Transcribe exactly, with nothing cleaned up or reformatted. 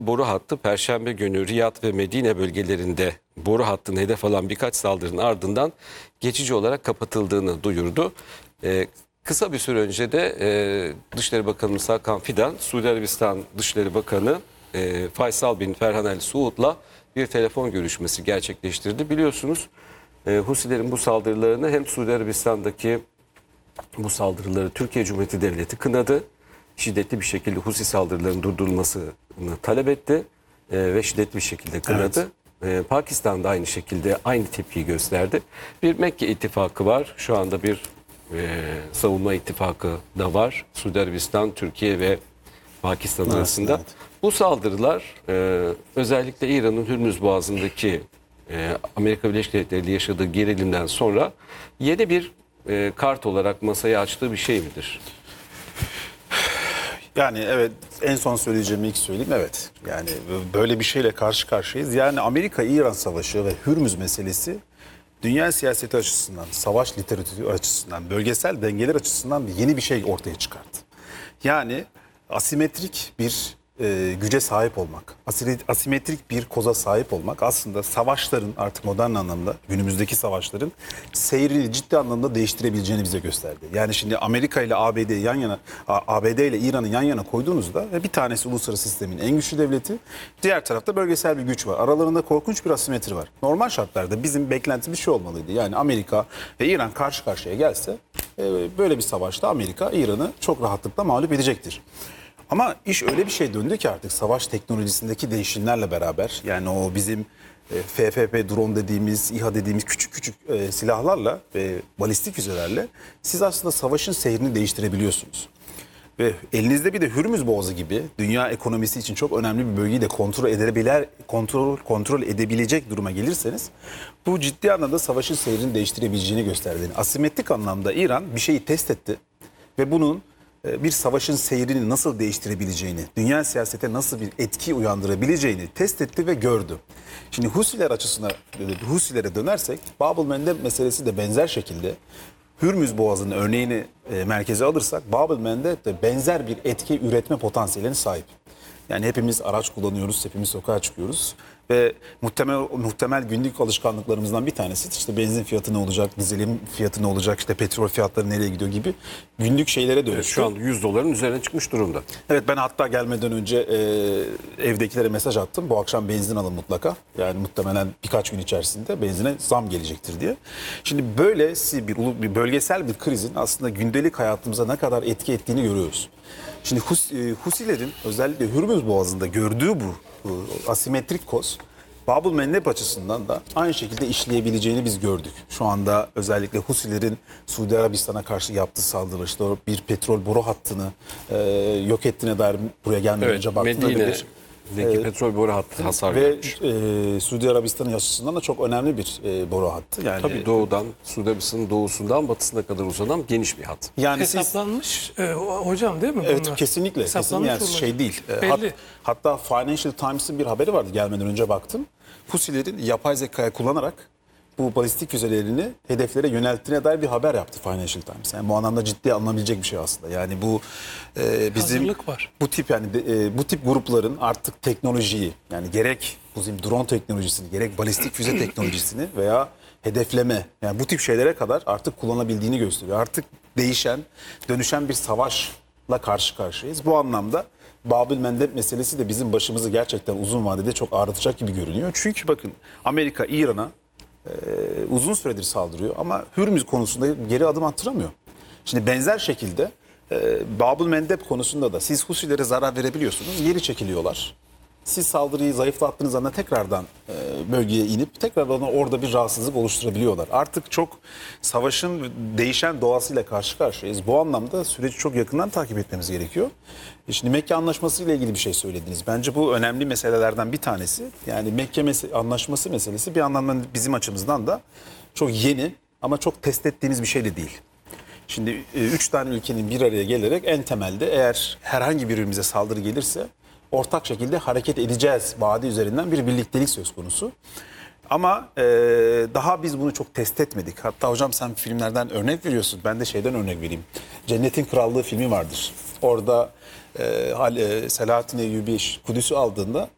boru hattı Perşembe günü Riyad ve Medine bölgelerinde boru hattını hedef alan birkaç saldırının ardından geçici olarak kapatıldığını duyurdu. Ee, kısa bir süre önce de e, Dışişleri Bakanımız Hakan Fidan, Suudi Arabistan Dışişleri Bakanı e, Faysal bin Ferhan El Suud'la bir telefon görüşmesi gerçekleştirdi. Biliyorsunuz e, Husilerin bu saldırılarını hem Suudi Arabistan'daki bu saldırıları Türkiye Cumhuriyeti Devleti kınadı. Şiddetli bir şekilde Husi saldırılarının durdurulmasını talep etti e, ve şiddetli bir şekilde kınadı. Evet. E, Pakistan da aynı şekilde aynı tepkiyi gösterdi. Bir Mekke ittifakı var. Şu anda bir e, savunma ittifakı da var. Suudi Arabistan, Türkiye ve Pakistan Evet, arasında. evet. Bu saldırılar e, özellikle İran'ın Hürmüz Boğazı'ndaki e, Amerika Birleşik Devletleri ile yaşadığı gerilimden sonra yeni bir e, kart olarak masaya açtığı bir şey midir? Yani evet, en son söyleyeceğimi ilk söyleyeyim. Evet, yani böyle bir şeyle karşı karşıyayız. Yani Amerika-İran savaşı ve Hürmüz meselesi dünya siyaseti açısından, savaş literatürü açısından, bölgesel dengeler açısından bir yeni bir şey ortaya çıkarttı. Yani asimetrik bir e, güce sahip olmak, asi- asimetrik bir koza sahip olmak aslında savaşların, artık modern anlamda günümüzdeki savaşların seyrini ciddi anlamda değiştirebileceğini bize gösterdi. Yani şimdi Amerika ile A B D yan yana, A B D ile İran'ı yan yana koyduğunuzda bir tanesi uluslararası sistemin en güçlü devleti, diğer tarafta bölgesel bir güç var. Aralarında korkunç bir asimetri var. Normal şartlarda bizim beklentimiz şu olmalıydı. Yani Amerika ve İran karşı karşıya gelse e, böyle bir savaşta Amerika İran'ı çok rahatlıkla mağlup edecektir. Ama iş öyle bir şey döndü ki artık savaş teknolojisindeki değişimlerle beraber, yani o bizim e, F F P drone dediğimiz, İHA dediğimiz küçük küçük e, silahlarla ve balistik füzelerle siz aslında savaşın seyrini değiştirebiliyorsunuz. Ve elinizde bir de Hürmüz Boğazı gibi dünya ekonomisi için çok önemli bir bölgeyi de kontrol edebilir, kontrol kontrol edebilecek duruma gelirseniz bu ciddi anlamda savaşın seyrini değiştirebileceğini gösterdi. Yani asimetrik anlamda İran bir şeyi test etti ve bunun bir savaşın seyrini nasıl değiştirebileceğini, dünya siyasete nasıl bir etki uyandırabileceğini test etti ve gördü. Şimdi Husiler açısına, Husilere dönersek, Bab-ül Mandeb meselesi de benzer şekilde Hürmüz Boğazı'nın örneğini e, merkeze alırsak, Bab-ül Mandeb de benzer bir etki üretme potansiyeline sahip. Yani hepimiz araç kullanıyoruz, hepimiz sokağa çıkıyoruz ve muhtemel muhtemel günlük alışkanlıklarımızdan bir tanesi işte benzin fiyatı ne olacak, dizelin fiyatı ne olacak, işte petrol fiyatları nereye gidiyor gibi günlük şeylere dönüştü. Şu anda yüz doların üzerine çıkmış durumda. Evet, ben hatta gelmeden önce e, evdekilere mesaj attım. Bu akşam benzin alın mutlaka. Yani muhtemelen birkaç gün içerisinde benzine zam gelecektir diye. Şimdi böylesi bir, bir bölgesel bir krizin aslında gündelik hayatımıza ne kadar etki ettiğini görüyoruz. Şimdi Hus, e, Husilerin özellikle Hürmüz Boğazı'nda gördüğü bu, bu asimetrik koz, Bab-ül Mandeb açısından da aynı şekilde işleyebileceğini biz gördük. Şu anda özellikle Husilerin Suudi Arabistan'a karşı yaptığı saldırı, işte o bir petrol boru hattını e, yok ettiğine dair buraya gelmeden Evet, önce baktığında Medine'deki bir petrol boru hattı hasar ve görmüş. e, Suudi Arabistan'ın açısından da çok önemli bir e, boru hattı. Yani Tabii doğudan, Suudi Arabistan'ın doğusundan batısına kadar uzanan geniş bir hat. yani siz Hesaplanmış e, hocam değil mi bunlar? evet, kesinlikle. Kesinlikle Hesaplanmış yani olmalı. şey değil. E, Belli. hat- hatta Financial Times'ın bir haberi vardı, gelmeden önce baktım. Husilerin yapay zekayı kullanarak bu balistik füzelerini hedeflere yönelttiğine dair bir haber yaptı Financial Times. Yani bu anlamda ciddi alınabilecek bir şey aslında. Yani bu e, bizim Hazırlık var. bu tip yani de, e, bu tip grupların artık teknolojiyi, yani gerek bizim drone teknolojisini, gerek balistik füze teknolojisini veya hedefleme, yani bu tip şeylere kadar artık kullanabildiğini gösteriyor. Artık değişen, dönüşen bir savaşla karşı karşıyayız. Bu anlamda Bab-ül Mandeb meselesi de bizim başımızı gerçekten uzun vadede çok ağrıtacak gibi görünüyor. Çünkü bakın, Amerika İran'a e, uzun süredir saldırıyor ama Hürmüz konusunda geri adım attıramıyor. Şimdi benzer şekilde e, Bab-ül Mandeb konusunda da siz Husilere zarar verebiliyorsunuz, geri çekiliyorlar. Siz saldırıyı zayıflattığınız anda tekrardan e, bölgeye inip tekrardan orada bir rahatsızlık oluşturabiliyorlar. Artık çok savaşın değişen doğasıyla karşı karşıyayız. Bu anlamda süreci çok yakından takip etmemiz gerekiyor. E şimdi Mekke Anlaşması ile ilgili bir şey söylediniz. Bence bu önemli meselelerden bir tanesi. Yani Mekke mes- Anlaşması meselesi bir anlamda bizim açımızdan da çok yeni ama çok test ettiğimiz bir şey de değil. Şimdi e, üç tane ülkenin bir araya gelerek en temelde eğer herhangi birimize saldırı gelirse ortak şekilde hareket edeceğiz vaadi üzerinden bir birliktelik söz konusu. Ama e, daha biz bunu çok test etmedik. Hatta hocam sen filmlerden örnek veriyorsun. Ben de şeyden örnek vereyim. Cennetin Krallığı filmi vardır. Orada e, Hal- e, Selahattin Eyyubi Kudüs'ü aldığında